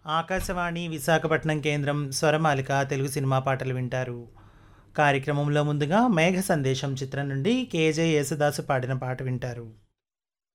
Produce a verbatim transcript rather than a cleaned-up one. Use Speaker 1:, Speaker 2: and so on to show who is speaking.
Speaker 1: ఆకాశవాణి విశాఖపట్నం కేంద్రం స్వరమాలిక తెలుగు సినిమా పాటలు వింటారు. కార్యక్రమంలో ముందుగా మేఘ సందేశం చిత్రం నుండి కేజే యేసుదాసు పాడిన పాట వింటారు.